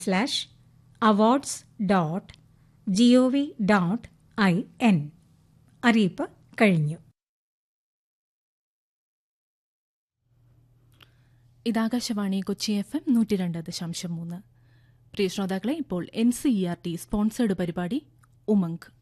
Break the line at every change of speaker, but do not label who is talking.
www.awards.gov.in. അറിയിപ്പ് കഴിഞ്ഞു.
ഇതാകാശവാണി Kochi FM 102.3. പ്രിയ ശ്രോതാക്കളെ, ഇപ്പോൾ NCERT സ്പോൺസേഡ് പരിപാടി ഉമംഗ്.